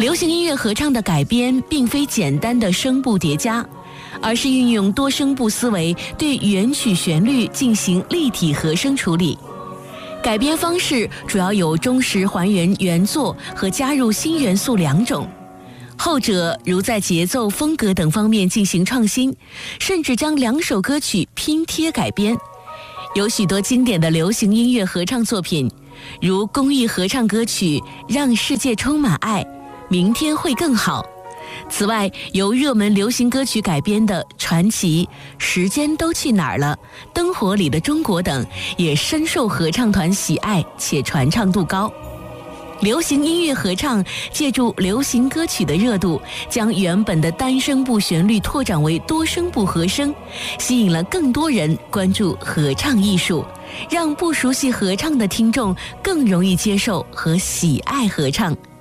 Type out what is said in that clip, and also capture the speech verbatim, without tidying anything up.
流行音乐合唱的改编并非简单的声部叠加，而是运用多声部思维对原曲旋律进行立体和声处理。改编方式主要有忠实还原原作和加入新元素两种，后者如在节奏、风格等方面进行创新，甚至将两首歌曲拼贴改编。有许多经典的流行音乐合唱作品，如公益合唱歌曲《让世界充满爱》、《明天会更好》。此外，由热门流行歌曲改编的《传奇》、《时间都去哪儿了》、《灯火里的中国》等，也深受合唱团喜爱且传唱度高。流行音乐合唱借助流行歌曲的热度，将原本的单声部旋律拓展为多声部和声，吸引了更多人关注合唱艺术，让不熟悉合唱的听众更容易接受和喜爱合唱。